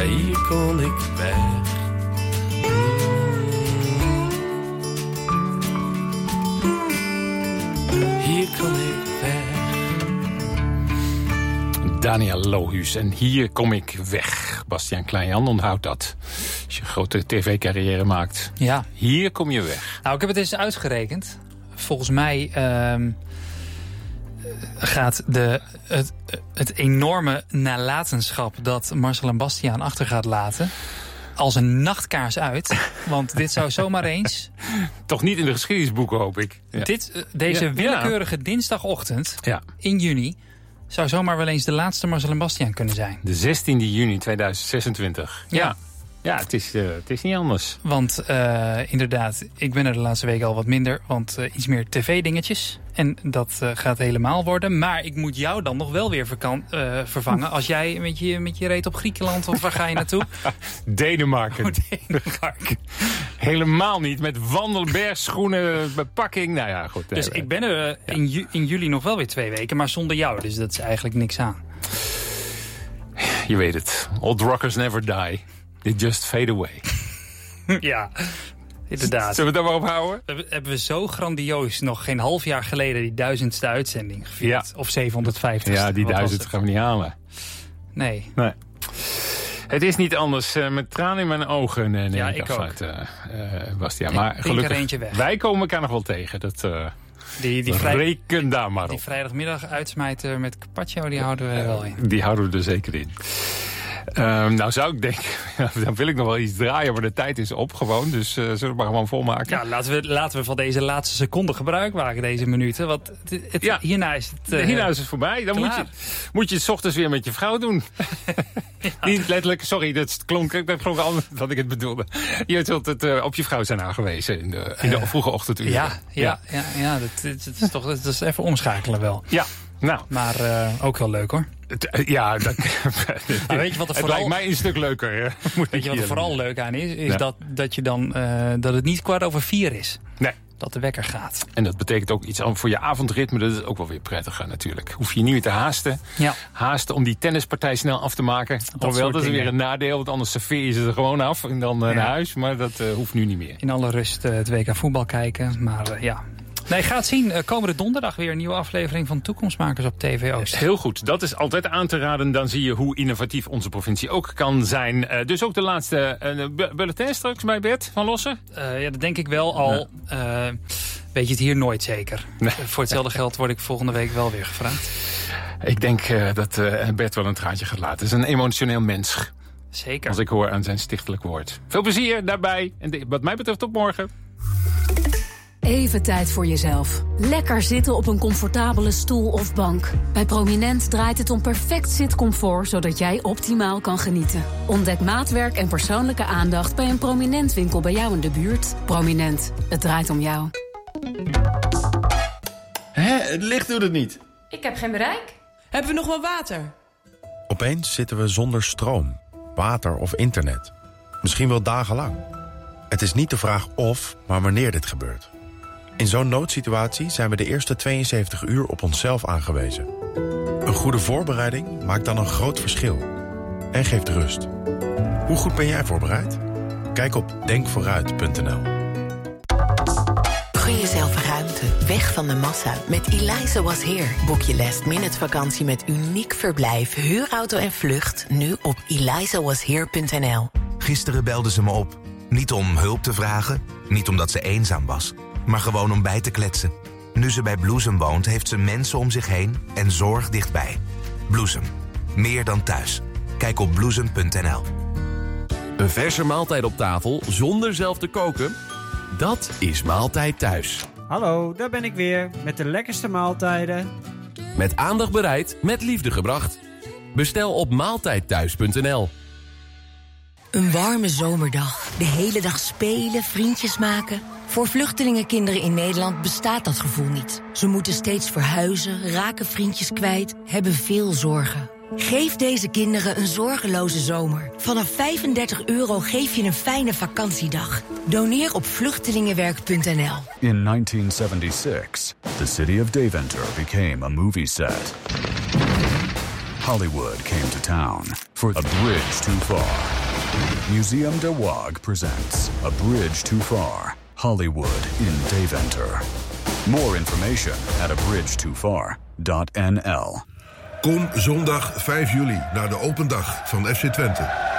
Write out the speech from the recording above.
Ja, hier kon ik weg. Hier kon ik weg. Daniel Lohuus. En hier kom ik weg. Bastiaan Kleinjan, onthoudt dat. Als je een grote tv-carrière maakt. Ja. Hier kom je weg. Nou, ik heb het eens uitgerekend. Volgens mij gaat het enorme nalatenschap dat Marcel en Bastiaan achter gaat laten als een nachtkaars uit. Want dit zou zomaar eens... Toch niet in de geschiedenisboeken, hoop ik. Ja. Deze willekeurige dinsdagochtend in juni zou zomaar wel eens de laatste Marcel en Bastiaan kunnen zijn. De 16e juni 2026. Ja, het is niet anders. Want inderdaad, ik ben er de laatste week al wat minder. Want iets meer tv-dingetjes. En dat gaat helemaal worden. Maar ik moet jou dan nog wel weer vervangen. Als jij met je reet op Griekenland, of waar ga je naartoe? Denemarken. Oh, Denemarken. Helemaal niet. Met wandelbergschoenen, bepakking. Nou ja, goed. Dus ik ben er in juli nog wel weer 2 weken. Maar zonder jou. Dus dat is eigenlijk niks aan. Je weet het. Old rockers never die. They just fade away. Ja, inderdaad. Zullen we het daar maar op houden? Hebben we zo grandioos nog geen half jaar geleden die 1000ste uitzending gevierd? Ja. Of 750ste? Ja, die 1000 gaan we niet halen. Nee. Het is niet anders. Met tranen in mijn ogen neem ik afsluit, Bastiaan. Maar gelukkig, wij komen elkaar nog wel tegen. Dat... reken daar maar op. Die vrijdagmiddag uitsmijten met carpaccio, die houden we er wel in. Die houden we er zeker in. Nou zou ik denken, dan wil ik nog wel iets draaien, maar de tijd is op gewoon. Dus zullen we maar gewoon volmaken. Ja, laten we van deze laatste seconde gebruik maken, deze minuten. Want hierna is het hierna is het voorbij. Dan moet je het 's ochtends weer met je vrouw doen. Niet letterlijk, sorry, dat klonk anders dan ik het bedoelde. Je zult het op je vrouw zijn aangewezen in de vroege ochtenduren. Ja, dat is even omschakelen wel. Ja. Nou. Maar ook wel leuk hoor. Ja, maar weet je wat er het lijkt mij een stuk leuker. Weet je wat er vooral leuk aan is dat je dan dat het niet 4:15 is. Nee. Dat de wekker gaat. En dat betekent ook iets voor je avondritme. Dat is ook wel weer prettiger natuurlijk. Hoef je niet meer te haasten. Ja. Haasten om die tennispartij snel af te maken. Dat is weer een nadeel. Want anders serveer je ze er gewoon af en dan naar huis. Maar dat hoeft nu niet meer. In alle rust het WK voetbal kijken. Maar ja... Nee, ga het zien. Komende donderdag weer een nieuwe aflevering van Toekomstmakers op TV Oost. Heel goed. Dat is altijd aan te raden. Dan zie je hoe innovatief onze provincie ook kan zijn. Dus ook de laatste bulletin straks bij Bert van Lossen? Ja, dat denk ik wel al. Weet je het hier nooit zeker. Nee. Voor hetzelfde geld word ik volgende week wel weer gevraagd. Ik denk dat Bert wel een traantje gaat laten. Het is een emotioneel mens. Zeker. Als ik hoor aan zijn stichtelijk woord. Veel plezier daarbij. En wat mij betreft tot morgen. Even tijd voor jezelf. Lekker zitten op een comfortabele stoel of bank. Bij Prominent draait het om perfect zitcomfort, zodat jij optimaal kan genieten. Ontdek maatwerk en persoonlijke aandacht bij een Prominent winkel bij jou in de buurt. Prominent, het draait om jou. Het licht doet het niet. Ik heb geen bereik. Hebben we nog wel water? Opeens zitten we zonder stroom, water of internet. Misschien wel dagenlang. Het is niet de vraag of, maar wanneer dit gebeurt. In zo'n noodsituatie zijn we de eerste 72 uur op onszelf aangewezen. Een goede voorbereiding maakt dan een groot verschil. En geeft rust. Hoe goed ben jij voorbereid? Kijk op denkvooruit.nl. Gun jezelf ruimte, weg van de massa. Met Eliza Was Here boek je last-minute vakantie met uniek verblijf, huurauto en vlucht. Nu op elizawashere.nl. Gisteren belde ze me op. Niet om hulp te vragen, niet omdat ze eenzaam was, maar gewoon om bij te kletsen. Nu ze bij Bloesem woont, heeft ze mensen om zich heen en zorg dichtbij. Bloesem. Meer dan thuis. Kijk op bloesem.nl. Een verse maaltijd op tafel zonder zelf te koken? Dat is Maaltijd Thuis. Hallo, daar ben ik weer met de lekkerste maaltijden. Met aandacht bereid, met liefde gebracht. Bestel op maaltijdthuis.nl. Een warme zomerdag. De hele dag spelen, vriendjes maken. Voor vluchtelingenkinderen in Nederland bestaat dat gevoel niet. Ze moeten steeds verhuizen, raken vriendjes kwijt, hebben veel zorgen. Geef deze kinderen een zorgeloze zomer. Vanaf €35 geef je een fijne vakantiedag. Doneer op vluchtelingenwerk.nl. In 1976, the city of Deventer became a movie set. Hollywood came to town for A Bridge Too Far. Museum de Waag presents A Bridge Too Far, Hollywood in Deventer. More information at abridgetofar.nl. Kom zondag 5 juli naar de open dag van FC Twente.